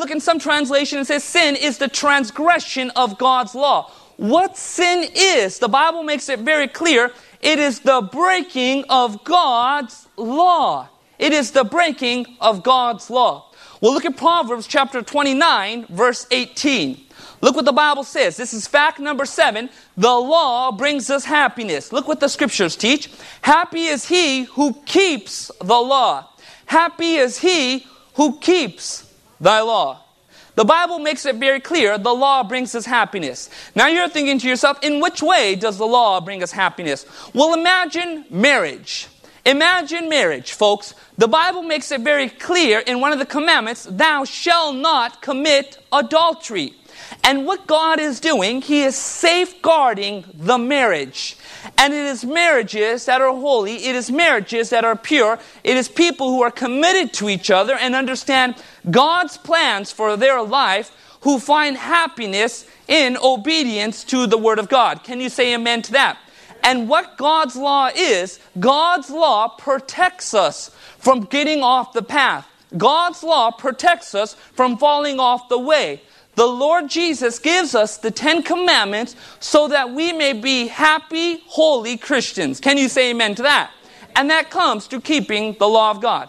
look in some translation, it says sin is the transgression of God's law. What sin is, the Bible makes it very clear, it is the breaking of God's law. It is the breaking of God's law. Well, look at Proverbs chapter 29, verse 18. Look what the Bible says. This is fact number 7. The law brings us happiness. Look what the scriptures teach. Happy is he who keeps the law. Happy is he who keeps thy law. The Bible makes it very clear the law brings us happiness. Now you're thinking to yourself, in which way does the law bring us happiness? Well, imagine marriage. Imagine marriage, folks. The Bible makes it very clear in one of the commandments, thou shalt not commit adultery. And what God is doing, He is safeguarding the marriage. And it is marriages that are holy. It is marriages that are pure. It is people who are committed to each other and understand God's plans for their life, who find happiness in obedience to the Word of God. Can you say amen to that? And what God's law is, God's law protects us from getting off the path. God's law protects us from falling off the way. The Lord Jesus gives us the 10 commandments so that we may be happy, holy Christians. Can you say amen to that? And that comes through keeping the law of God.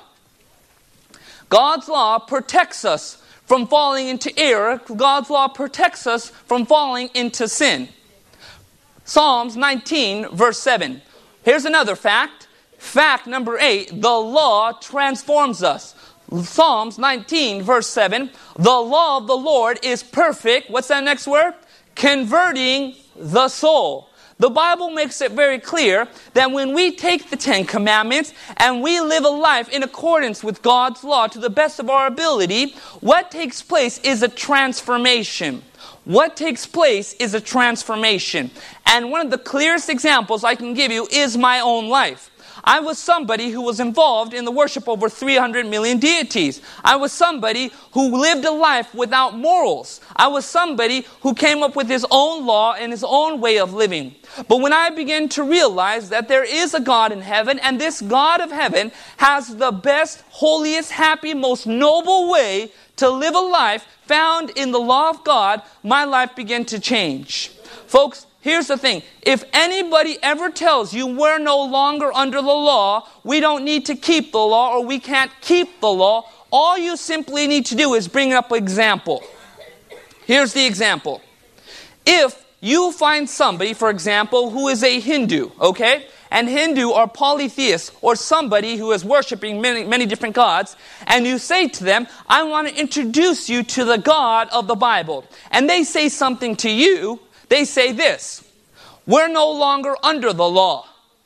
God's law protects us from falling into error. God's law protects us from falling into sin. Psalms 19, verse 7. Here's another fact. Fact number 8, the law transforms us. Psalms 19, verse 7. The law of the Lord is perfect. What's that next word? Converting the soul. The Bible makes it very clear that when we take the 10 commandments and we live a life in accordance with God's law to the best of our ability, what takes place is a transformation. What takes place is a transformation. And one of the clearest examples I can give you is my own life. I was somebody who was involved in the worship of over 300 million deities. I was somebody who lived a life without morals. I was somebody who came up with his own law and his own way of living. But when I began to realize that there is a God in heaven, and this God of heaven has the best, holiest, happy, most noble way to live a life found in the law of God, my life began to change. Folks, here's the thing. If anybody ever tells you we're no longer under the law, we don't need to keep the law, or we can't keep the law, all you simply need to do is bring up an example. Here's the example. If you find somebody, for example, who is a Hindu, okay? And Hindu are polytheists, or somebody who is worshiping many different gods, and you say to them, I want to introduce you to the God of the Bible. And they say something to you. They say this, we're no longer under the law.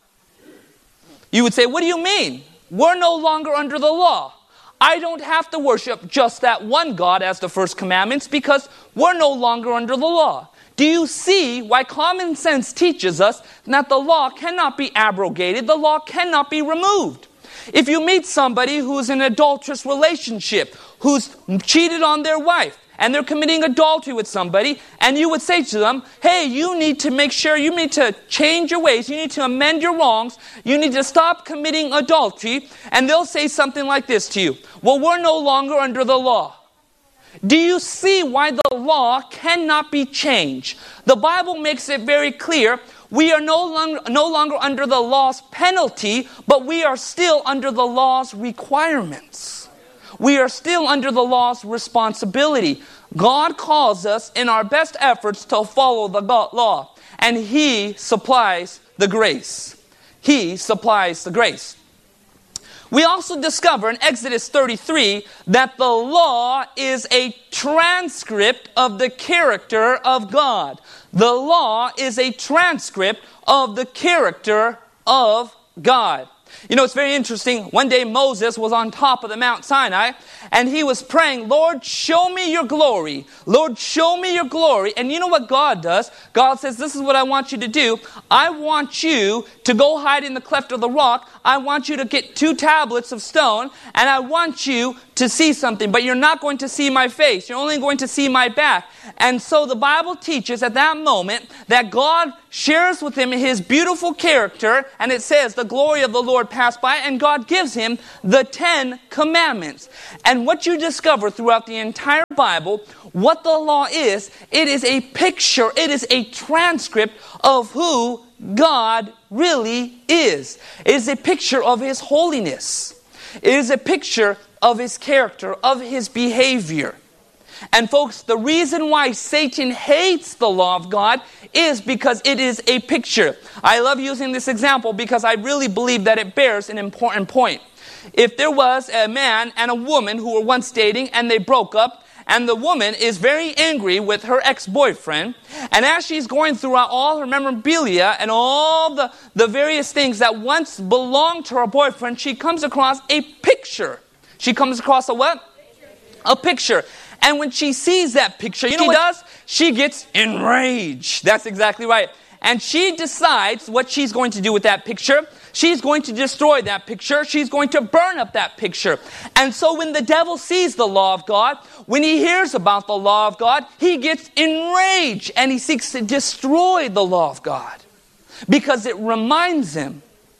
You would say, what do you mean? We're no longer under the law. I don't have to worship just that one God as the first commandments because we're no longer under the law. Do you see why common sense teaches us that the law cannot be abrogated, the law cannot be removed? If you meet somebody who's in an adulterous relationship, who's cheated on their wife, and they're committing adultery with somebody, and you would say to them, hey, you need to make sure, you need to change your ways, you need to amend your wrongs, you need to stop committing adultery, and they'll say something like this to you, well, we're no longer under the law. Do you see why the law cannot be changed? The Bible makes it very clear, we are no longer under the law's penalty, but we are still under the law's requirements. We are still under the law's responsibility. God calls us in our best efforts to follow the law, and He supplies the grace. He supplies the grace. We also discover in Exodus 33 that the law is a transcript of the character of God. The law is a transcript of the character of God. You know, it's very interesting. One day Moses was on top of the Mount Sinai and he was praying, Lord, show me your glory. Lord, show me your glory. And you know what God does? God says, this is what I want you to do. I want you to go hide in the cleft of the rock. I want you to get 2 tablets of stone and I want you to see something, but you're not going to see my face. You're only going to see my back. And so the Bible teaches at that moment that God shares with him His beautiful character, and it says, the glory of the Lord Lord passed by, and God gives him the 10 commandments. And what you discover throughout the entire Bible, what the law is, it is a picture, it is a transcript of who God really is. It is a picture of His holiness. It is a picture of His character, of His behavior. And folks, the reason why Satan hates the law of God is because it is a picture. I love using this example because I really believe that it bears an important point. If there was a man and a woman who were once dating and they broke up, and the woman is very angry with her ex-boyfriend, and as she's going throughout all her memorabilia and all the various things that once belonged to her boyfriend, she comes across a picture. She comes across a what? A picture. And when she sees that picture, you know what she does? She gets enraged. That's exactly right. And she decides what she's going to do with that picture. She's going to destroy that picture. She's going to burn up that picture. And so when the devil sees the law of God, when he hears about the law of God, he gets enraged and he seeks to destroy the law of God because it reminds him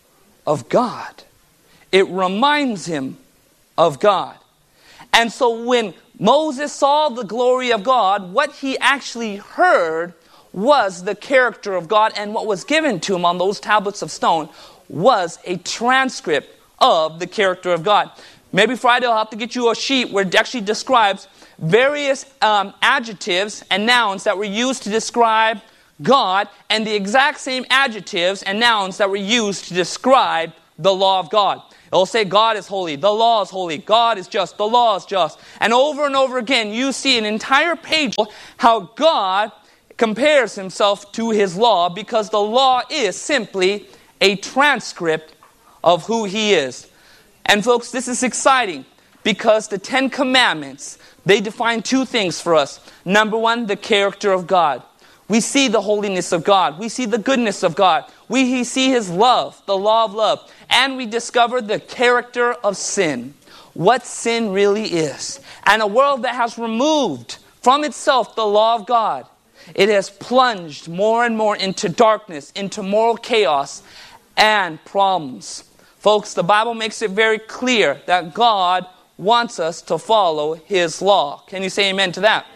of God. It reminds him of God. And so when Moses saw the glory of God, what he actually heard was the character of God, and what was given to him on those tablets of stone was a transcript of the character of God. Maybe Friday I'll have to get you a sheet where it actually describes various adjectives and nouns that were used to describe God, and the exact same adjectives and nouns that were used to describe the law of God. It'll say God is holy, the law is holy, God is just, the law is just. And over again, you see an entire page how God compares himself to his law, because the law is simply a transcript of who he is. And folks, this is exciting because the 10 Commandments, they define two things for us. Number one, the character of God. We see the holiness of God. We see the goodness of God. We see his love, the law of love. And we discover the character of sin, what sin really is. And a world that has removed from itself the law of God, it has plunged more and more into darkness, into moral chaos and problems. Folks, the Bible makes it very clear that God wants us to follow his law. Can you say amen to that?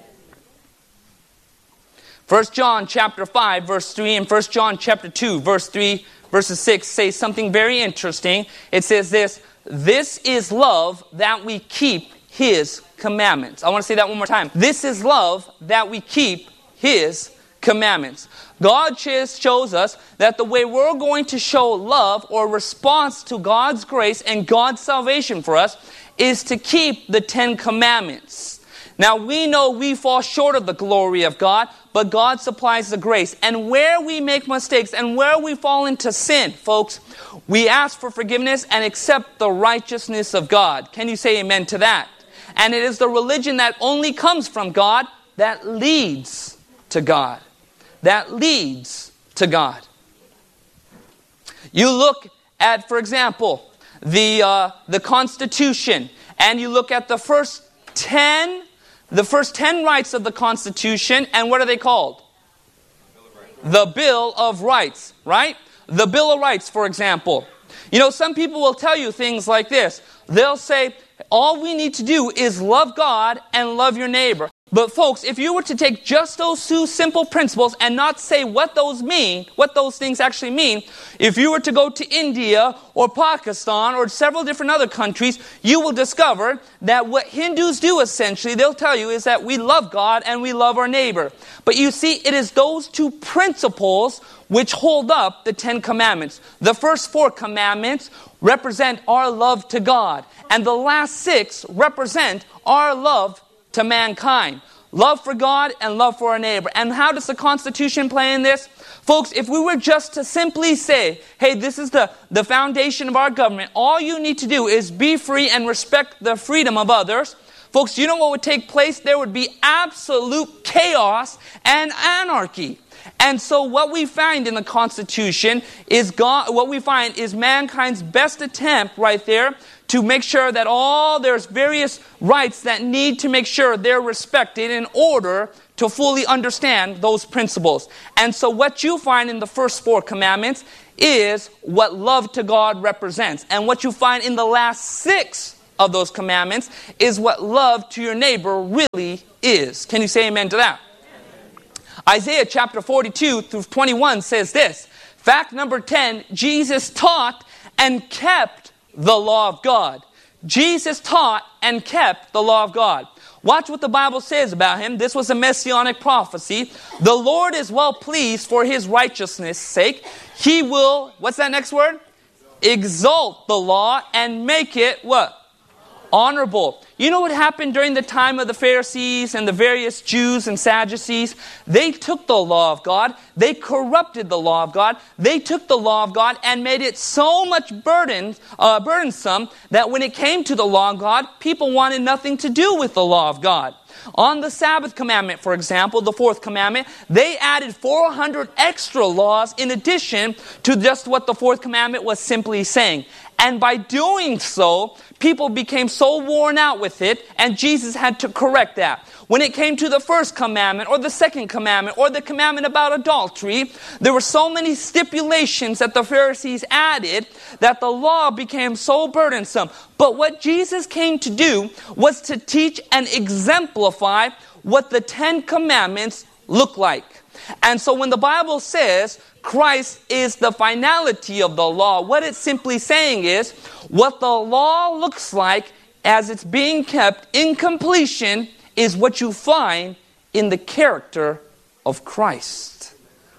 1 John chapter 5 verse 3 and 1 John chapter 2 verse 3 verses 6 say something very interesting. It says this: this is love, that we keep his commandments. I want to say that one more time. This is love, that we keep his commandments. God shows us that the way we're going to show love or response to God's grace and God's salvation for us is to keep the 10 Commandments. Now we know we fall short of the glory of God, but God supplies the grace. And where we make mistakes and where we fall into sin, folks, we ask for forgiveness and accept the righteousness of God. Can you say amen to that? And it is the religion that only comes from God that leads to God. That leads to God. You look at, for example, the Constitution, and you look at the first 10 rights of the Constitution, and what are they called? The Bill of Rights, right? The Bill of Rights, for example. You know, some people will tell you things like this. They'll say, all we need to do is love God and love your neighbor. But folks, if you were to take just those two simple principles and not say what those mean, what those things actually mean, if you were to go to India or Pakistan or several different other countries, you will discover that what Hindus do essentially, they'll tell you, is that we love God and we love our neighbor. But you see, it is those two principles which hold up the 10 Commandments. The first 4 commandments represent our love to God, and the last 6 represent our love to mankind. Love for God and love for our neighbor. And how does the Constitution play in this? Folks, if we were just to simply say, hey, this is the foundation of our government, all you need to do is be free and respect the freedom of others. Folks, you know what would take place? There would be absolute chaos and anarchy. And so what we find in the Constitution is what we find is mankind's best attempt right there to make sure that there's various rights that need to make sure they're respected in order to fully understand those principles. And so what you find in the first 4 commandments is what love to God represents. And what you find in the last 6 of those commandments is what love to your neighbor really is. Can you say amen to that? Isaiah chapter 42 through 21 says this. Fact number 10, Jesus taught and kept the law of God. Jesus taught and kept the law of God. Watch what the Bible says about him. This was a messianic prophecy. The Lord is well pleased for his righteousness' sake. He will, what's that next word? Exalt the law and make it what? Honorable. You know what happened during the time of the Pharisees and the various Jews and Sadducees? They took the law of God. They corrupted the law of God. They took the law of God and made it so much burdensome that when it came to the law of God, people wanted nothing to do with the law of God. On the Sabbath commandment, for example, the 4th commandment, they added 400 extra laws in addition to just what the 4th commandment was simply saying. And by doing so, people became so worn out with it, and Jesus had to correct that. When it came to the 1st commandment, or the 2nd commandment, or the commandment about adultery, there were so many stipulations that the Pharisees added that the law became so burdensome. But what Jesus came to do was to teach and exemplify what the 10 commandments look like. And so when the Bible says Christ is the finality of the law, what it's simply saying is what the law looks like as it's being kept in completion is what you find in the character of Christ.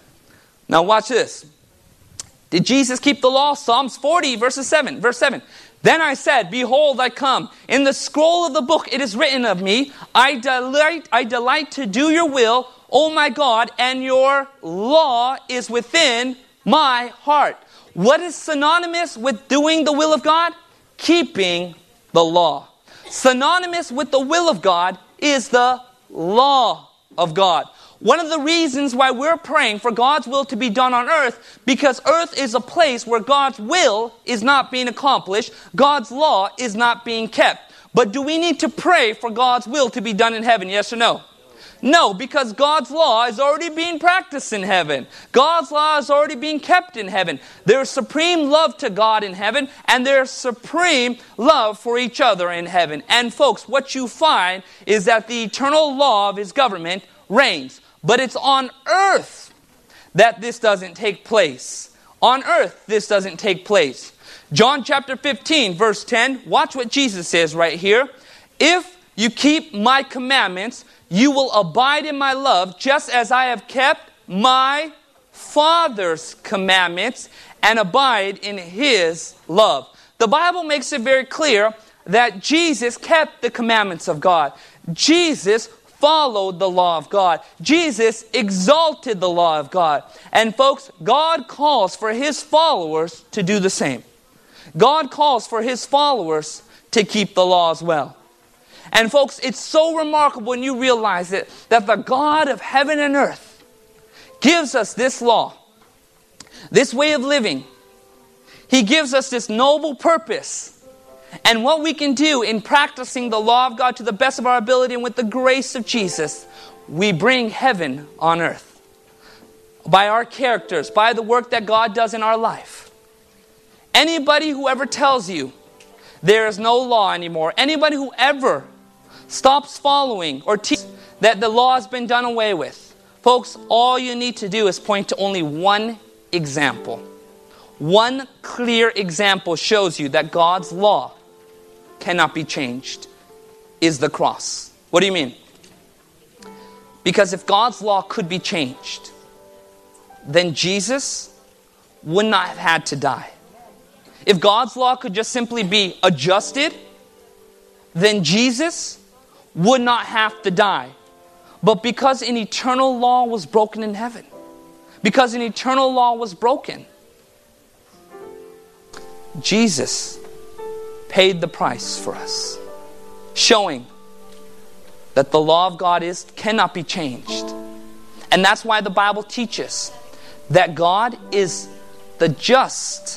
Now watch this. Did Jesus keep the law? Psalms 40 verse 7. Then I said, behold, I come. In the scroll of the book it is written of me, I delight to do your will, O my God, and your law is within my heart. What is synonymous with doing the will of God? Keeping the law. Synonymous with the will of God is the law of God. One of the reasons why we're praying for God's will to be done on earth, because earth is a place where God's will is not being accomplished, God's law is not being kept. But do we need to pray for God's will to be done in heaven, yes or no? No, because God's law is already being practiced in heaven. God's law is already being kept in heaven. There's supreme love to God in heaven, and there's supreme love for each other in heaven. And folks, what you find is that the eternal law of His government reigns. But it's on earth that this doesn't take place. On earth, this doesn't take place. John chapter 15, verse 10, watch what Jesus says right here. If you keep my commandments, you will abide in my love, just as I have kept my Father's commandments and abide in His love. The Bible makes it very clear that Jesus kept the commandments of God. Jesus followed the law of God. Jesus exalted the law of God. And folks, God calls for His followers to do the same. God calls for His followers to keep the law as well. And folks, it's so remarkable when you realize it, that the God of heaven and earth gives us this law, this way of living. He gives us this noble purpose. And what we can do in practicing the law of God to the best of our ability and with the grace of Jesus, we bring heaven on earth. By our characters, by the work that God does in our life. Anybody who ever tells you there is no law anymore, anybody who ever stops following or teaches that the law has been done away with, folks, all you need to do is point to only one example. One clear example shows you that God's law cannot be changed, is the cross. What do you mean? Because if God's law could be changed, then Jesus would not have had to die. If God's law could just simply be adjusted, then Jesus would not have to die. But because an eternal law was broken in heaven, because an eternal law was broken, Jesus paid the price for us, showing that the law of God cannot be changed. And that's why the Bible teaches that God is just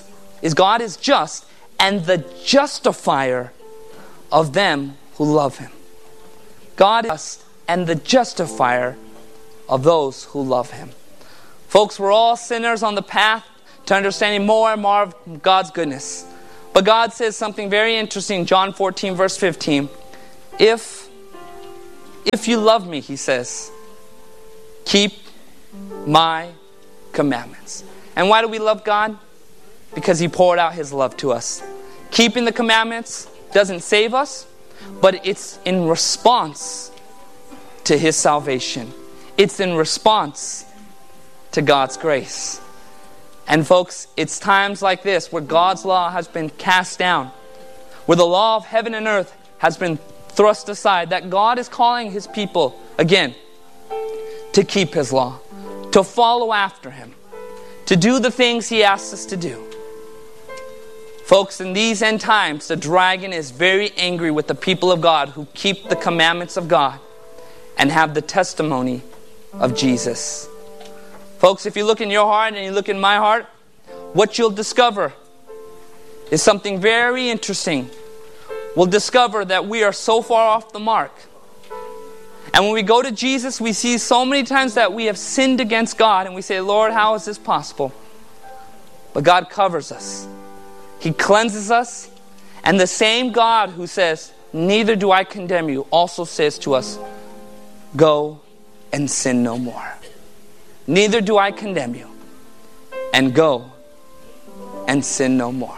and the justifier of them who love Him. God is just and the justifier of those who love Him. Folks, we're all sinners on the path to understanding more and more of God's goodness. But God says something very interesting, John 14, verse 15. If you love me, he says, keep my commandments. And why do we love God? Because he poured out his love to us. Keeping the commandments doesn't save us, but it's in response to his salvation. It's in response to God's grace. And folks, it's times like this where God's law has been cast down, where the law of heaven and earth has been thrust aside, that God is calling his people again to keep his law, to follow after him, to do the things he asks us to do. Folks, in these end times, the dragon is very angry with the people of God who keep the commandments of God and have the testimony of Jesus. Folks, if you look in your heart and you look in my heart, what you'll discover is something very interesting. We'll discover that we are so far off the mark. And when we go to Jesus, we see so many times that we have sinned against God and we say, Lord, how is this possible? But God covers us. He cleanses us. And the same God who says, neither do I condemn you, also says to us, go and sin no more. Neither do I condemn you. And go and sin no more.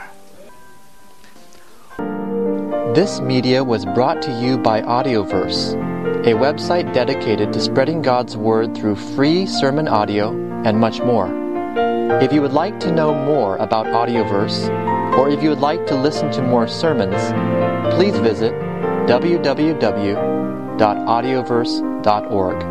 This media was brought to you by Audioverse, a website dedicated to spreading God's Word through free sermon audio and much more. If you would like to know more about Audioverse, or if you would like to listen to more sermons, please visit www.audioverse.org.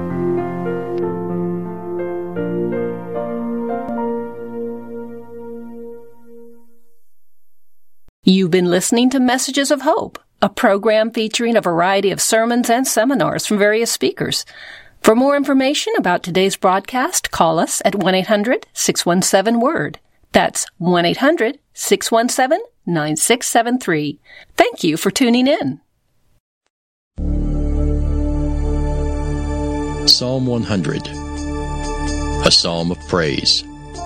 You've been listening to Messages of Hope, a program featuring a variety of sermons and seminars from various speakers. For more information about today's broadcast, call us at 1-800-617-WORD. That's 1-800-617-9673. Thank you for tuning in. Psalm 100, a psalm of praise.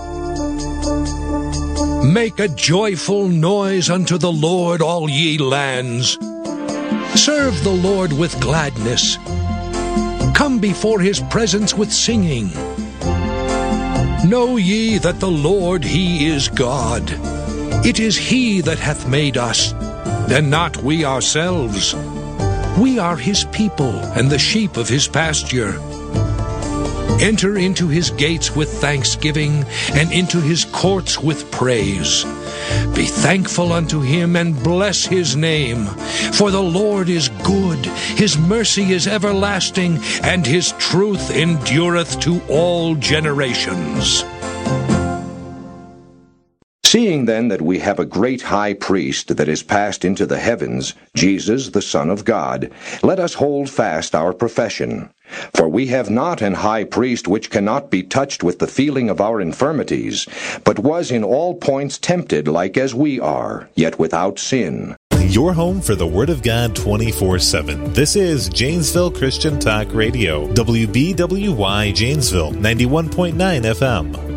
Make a joyful noise unto the Lord, all ye lands. Serve the Lord with gladness. Come before his presence with singing. Know ye that the Lord, he is God. It is he that hath made us, and not we ourselves. We are his people, and the sheep of his pasture. Enter into his gates with thanksgiving, and into his courts with praise. Be thankful unto him, and bless his name. For the Lord is good, his mercy is everlasting, and his truth endureth to all generations. Seeing then that we have a great high priest that is passed into the heavens, Jesus, the Son of God, let us hold fast our profession. For we have not an high priest which cannot be touched with the feeling of our infirmities, but was in all points tempted like as we are, yet without sin. Your home for the Word of God 24/7. This is Janesville Christian Talk Radio, WBWY Janesville, 91.9 FM.